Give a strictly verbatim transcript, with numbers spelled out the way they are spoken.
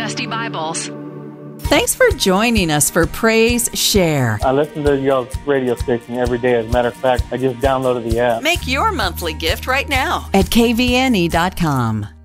Dusty Bibles. Thanks for joining us for Praise Share. I listen to y'all's radio station every day. As a matter of fact, I just downloaded the app. Make your monthly gift right now at K V N E dot com.